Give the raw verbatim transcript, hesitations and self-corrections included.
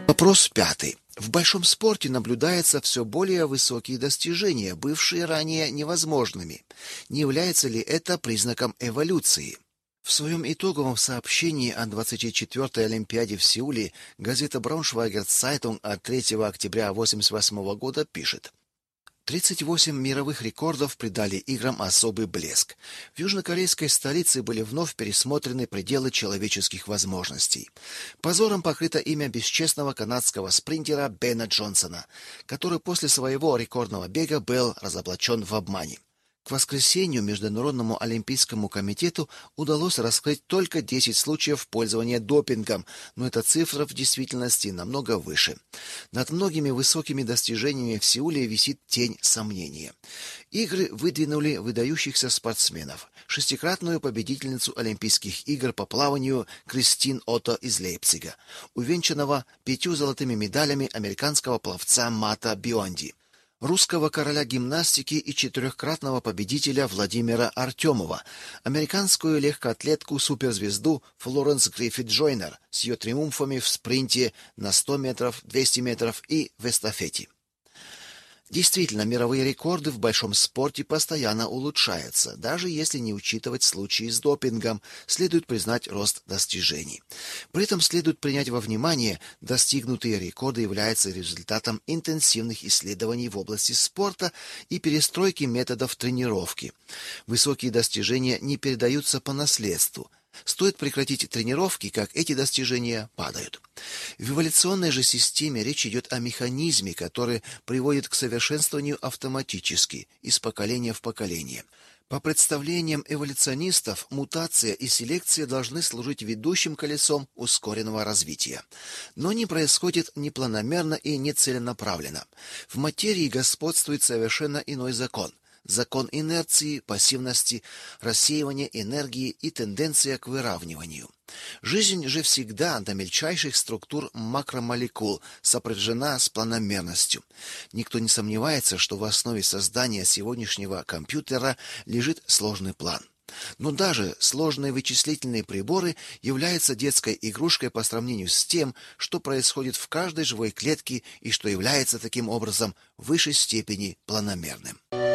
Вопрос пятый. В большом спорте наблюдаются все более высокие достижения, бывшие ранее невозможными. Не является ли это признаком эволюции? В своем итоговом сообщении о двадцать четвёртой Олимпиаде в Сеуле газета Braunschweiger Zeitung от третьего октября восемьдесят восьмого года пишет: тридцать восемь мировых рекордов придали играм особый блеск. В южнокорейской столице были вновь пересмотрены пределы человеческих возможностей. Позором покрыто имя бесчестного канадского спринтера Бена Джонсона, который после своего рекордного бега был разоблачен в обмане. К воскресенью Международному олимпийскому комитету удалось раскрыть только десять случаев пользования допингом, но эта цифра в действительности намного выше. Над многими высокими достижениями в Сеуле висит тень сомнения. Игры выдвинули выдающихся спортсменов. Шестикратную победительницу Олимпийских игр по плаванию Кристин Отто из Лейпцига, увенчанного пятью золотыми медалями американского пловца Мата Бионди, русского короля гимнастики и четырехкратного победителя Владимира Артемова, американскую легкоатлетку-суперзвезду Флоренс Гриффит-Джойнер с ее триумфами в спринте на сто метров, двести метров и в эстафете. Действительно, мировые рекорды в большом спорте постоянно улучшаются, даже если не учитывать случаи с допингом, следует признать рост достижений. При этом следует принять во внимание, достигнутые рекорды являются результатом интенсивных исследований в области спорта и перестройки методов тренировки. Высокие достижения не передаются по наследству. Стоит прекратить тренировки, как эти достижения падают. В эволюционной же системе речь идет о механизме, который приводит к совершенствованию автоматически, из поколения в поколение. По представлениям эволюционистов, мутация и селекция должны служить ведущим колесом ускоренного развития. Но не происходит ни планомерно и не целенаправленно. В материи господствует совершенно иной закон. Закон инерции, пассивности, рассеивания энергии и тенденция к выравниванию. Жизнь же всегда до мельчайших структур макромолекул сопряжена с планомерностью. Никто не сомневается, что в основе создания сегодняшнего компьютера лежит сложный план. Но даже сложные вычислительные приборы являются детской игрушкой по сравнению с тем, что происходит в каждой живой клетке и что является таким образом в высшей степени планомерным.